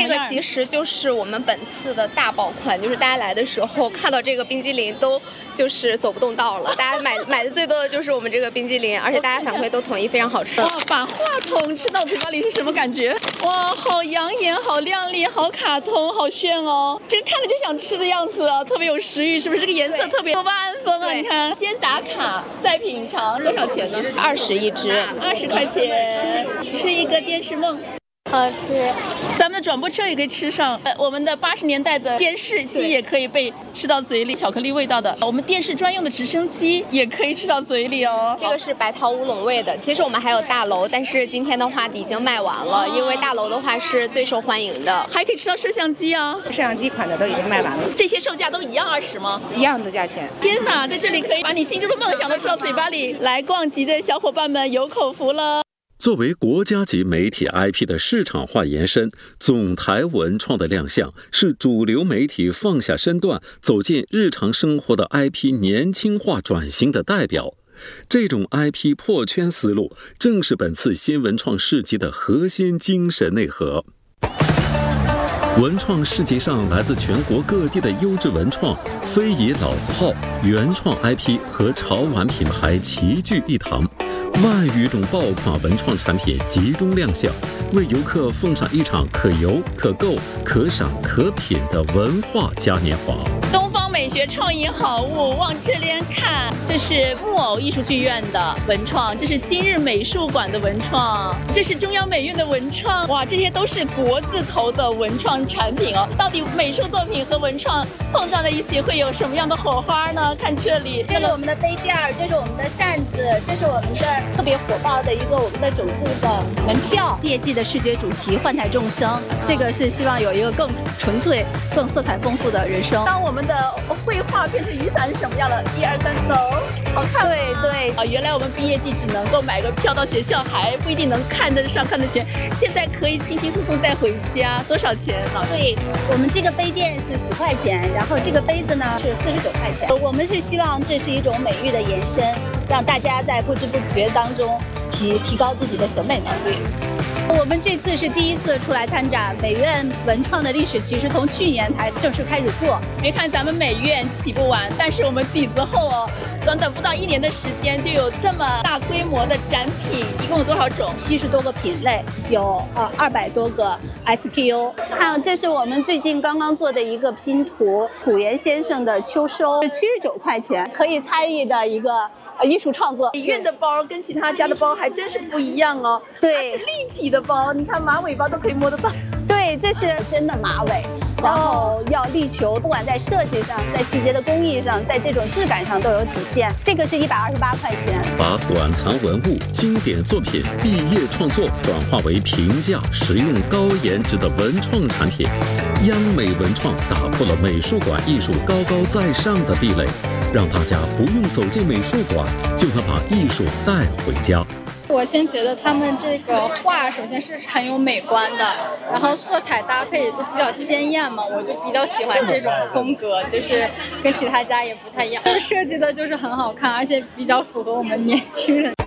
这个其实就是我们本次的大爆款，就是大家来的时候看到这个冰激凌都就是走不动道了，大家买的最多的就是我们这个冰激凌，而且大家反馈都统一非常好吃。 哇，把话筒吃到嘴巴里是什么感觉？哇，好养眼，好亮丽，好卡通，好炫哦！真看着就想吃的样子啊，特别有食欲，是不是？这个颜色特别多巴胺风啊！你看，先打卡再品尝，多少钱呢 ？20一只 ，20块钱，吃一个电视梦。 好吃， 咱们的转播车也可以吃上，我们的80年代的电视机也可以被吃到嘴里，巧克力味道的，我们电视专用的直升机也可以吃到嘴里哦。 这个是白桃乌龙味的，其实我们还有大楼，但是今天的话已经卖完了，因为大楼的话是最受欢迎的， 还可以吃到摄像机啊， 摄像机款的都已经卖完了。 这些售价都一样20吗？ 一样的价钱。 天哪，在这里可以把你心中的梦想都吃到嘴巴里，来逛集的小伙伴们有口福了。 作为国家级媒体 IP 的市场化延伸，总台文创的亮相是主流媒体放下身段走进日常生活的 IP 年轻化转型的代表。这种 IP 破圈思路正是本次新文创市集的核心精神内核。文创市集上来自全国各地的优质文创、非遗老字号、原创 IP 和潮玩品牌齐聚一堂，万余种爆款文创产品集中亮相，为游客奉上一场可游、可购、可赏、可品的文化嘉年华。 东方美学创意好物往这边看，这是木偶艺术剧院的文创，这是今日美术馆的文创，这是中央美院的文创。哇，这些都是国字头的文创产品哦。到底美术作品和文创碰撞在一起会有什么样的火花呢？看这里， 这是我们的杯垫，这是我们的扇子，这是我们的特别火爆的一个我们的种子的门票。业绩的视觉主题换彩众生，这个是希望有一个更纯粹、更色彩丰富的人生。 当我们的绘画变成雨伞是什么样的？1、2、3，走，好看吗？ 对啊，原来我们毕业季只能够买个票到学校，还不一定能看得上、看得全。现在可以轻轻松松带回家，多少钱？ 对，我们这个杯垫是10块钱，然后这个杯子呢是49块钱。我们是希望这是一种美育的延伸，让大家在不知不觉当中提高自己的审美能力。我们这次是第一次出来参展，美院文创的历史其实从去年才正式开始做。 别看咱们美院起不晚，但是我们底子厚哦，短短不到1年的时间就有这么大规模的展品，一共有多少种 ？70多个品类，有200多个 SKU。看，这是我们最近刚刚做的一个拼图，古元先生的秋收，是79块钱，可以参与的一个艺术创作。 美院的包跟其他家的包还真是不一样哦， 对， 它是立体的包，你看马尾包都可以摸得到。 对，这是真的马尾，然后要力求不管在设计上、在细节的工艺上、在这种质感上都有体现。这个是128块钱。 把馆藏文物、经典作品、毕业创作转化为平价、实用、高颜值的文创产品，央美文创打破了美术馆艺术高高在上的壁垒，让大家不用走进美术馆就能把艺术带回家。 我先觉得他们这个画首先是很有美观的，然后色彩搭配都比较鲜艳嘛，我就比较喜欢这种风格，就是跟其他家也不太一样，设计的就是很好看，而且比较符合我们年轻人。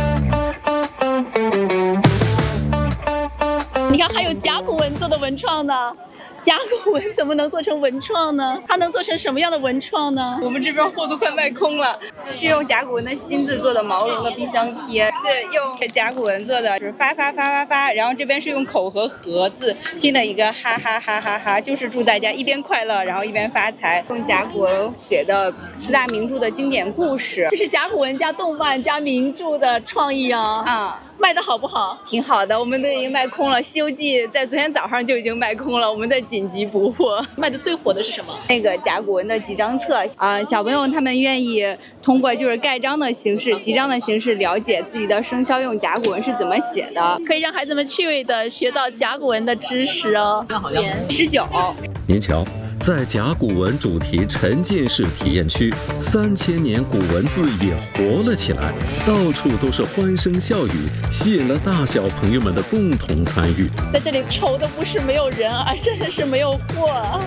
你看还有甲骨文做的文创呢，甲骨文怎么能做成文创呢？它能做成什么样的文创呢？ 我们这边货都快卖空了，是用甲骨文的心字做的毛绒的冰箱贴，是用甲骨文做的，是发，然后这边是用口和和字拼了一个哈哈哈哈哈，就是祝大家一边快乐，然后一边发财。用甲骨文写的4大名著的经典故事， 这是甲骨文加动漫加名著的创意啊！卖的好不好？ 挺好的，我们都已经卖空了，《西游记》在昨天早上就已经卖空了，我们在紧急补货。 卖的最火的是什么？ 那个甲骨文的几张册小朋友他们愿意通过就是盖章的形式、集章的形式了解自己的生肖用甲骨文是怎么写的， 可以让孩子们趣味的学到甲骨文的知识哦。 19。 您瞧，在甲骨文主题沉浸式体验区，3000年古文字也活了起来，到处都是欢声笑语，吸引了大小朋友们的共同参与。 在这里愁的不是没有人，而真的是没有货。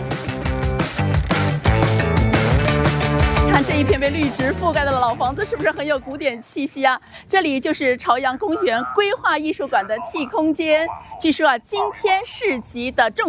看这一片被绿植覆盖的老房子，是不是很有古典气息啊？这里就是朝阳公园规划艺术馆的 T 空间。据说今天市集的重